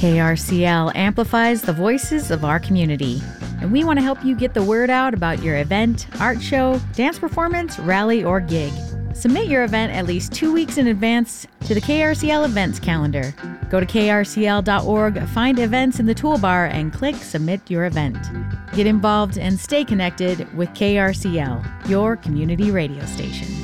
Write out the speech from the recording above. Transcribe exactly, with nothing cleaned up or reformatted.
K R C L amplifies the voices of our community, and we want to help you get the word out about your event, art show, dance performance, rally, or gig. Submit your event at least two weeks in advance to the K R C L events calendar. Go to K R C L dot org, find events in the toolbar, and click Submit Your Event. Get involved and stay connected with K R C L, your community radio station.